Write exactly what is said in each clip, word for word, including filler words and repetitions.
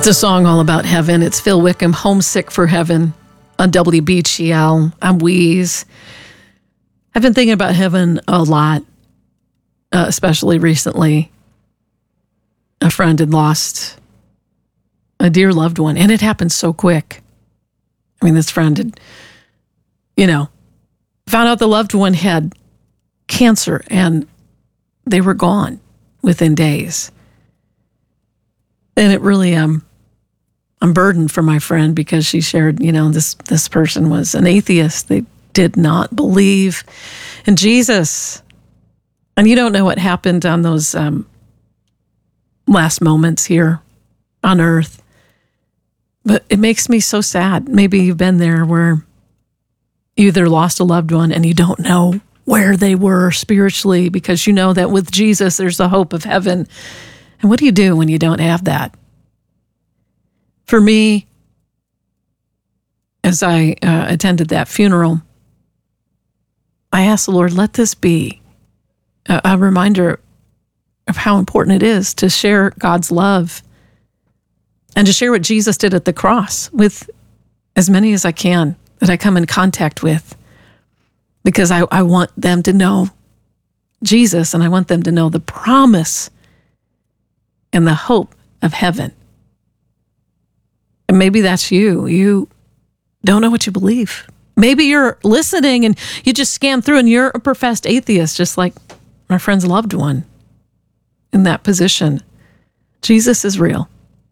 It's a song all about heaven. It's Phil Wickham, Homesick for Heaven on W B G L. I'm Wheeze. I've been thinking about heaven a lot, uh, especially recently. A friend had lost a dear loved one, and it happened so quick. I mean, this friend had, you know, found out the loved one had cancer, and they were gone within days. And it really, um, I'm burdened for my friend because she shared, you know, this this person was an atheist. They did not believe in Jesus. And you don't know what happened on those um, last moments here on earth. But it makes me so sad. Maybe you've been there where you either lost a loved one and you don't know where they were spiritually because you know that with Jesus, there's the hope of heaven. And what do you do when you don't have that? For me, as I uh, attended that funeral, I asked the Lord, let this be a, a reminder of how important it is to share God's love and to share what Jesus did at the cross with as many as I can that I come in contact with, because I, I want them to know Jesus and I want them to know the promise and the hope of heaven. And maybe that's you. You don't know what you believe. Maybe you're listening and you just scan through and you're a professed atheist, just like my friend's loved one in that position. Jesus is real.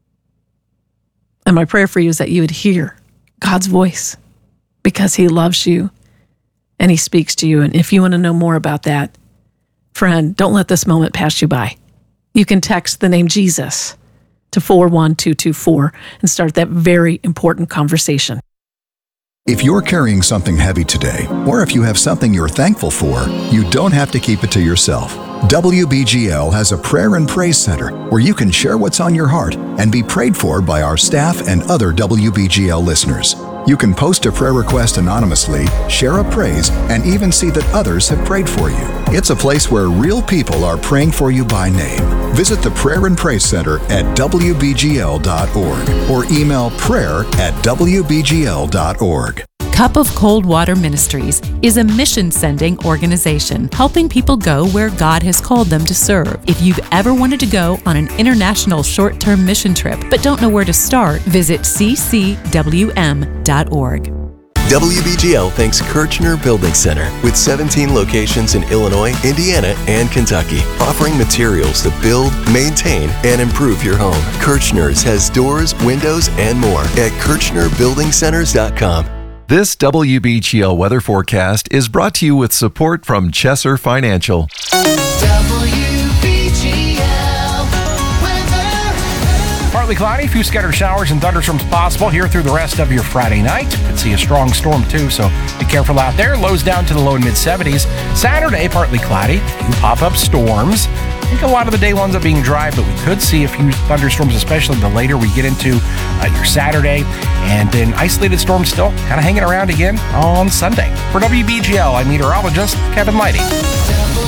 And my prayer for you is that you would hear God's voice because he loves you and he speaks to you. And if you want to know more about that, friend, don't let this moment pass you by. You can text the name Jesus to four one two two four and start that very important conversation. If you're carrying something heavy today, or if you have something you're thankful for, you don't have to keep it to yourself. W B G L has a prayer and praise center where you can share what's on your heart and be prayed for by our staff and other W B G L listeners. You can post a prayer request anonymously, share a praise, and even see that others have prayed for you. It's a place where real people are praying for you by name. Visit the Prayer and Praise Center at W B G L dot org or email prayer at W B G L dot org. Cup of Cold Water Ministries is a mission-sending organization helping people go where God has called them to serve. If you've ever wanted to go on an international short-term mission trip but don't know where to start, visit c c w m dot org. W B G L thanks Kirchner Building Center with seventeen locations in Illinois, Indiana, and Kentucky, offering materials to build, maintain, and improve your home. Kirchner's has doors, windows, and more at kirchner building centers dot com. This W B G L weather forecast is brought to you with support from Chesser Financial. W B G L weather. Partly cloudy, a few scattered showers and thunderstorms possible here through the rest of your Friday night. Could see a strong storm too, so be careful out there. Lows down to the low and mid seventies. Saturday, partly cloudy, a few pop-up storms. I think a lot of the day winds up being dry, but we could see a few thunderstorms, especially the later we get into uh, your Saturday. And then isolated storms still kind of hanging around again on Sunday. For W B G L, I'm meteorologist Kevin Lighty.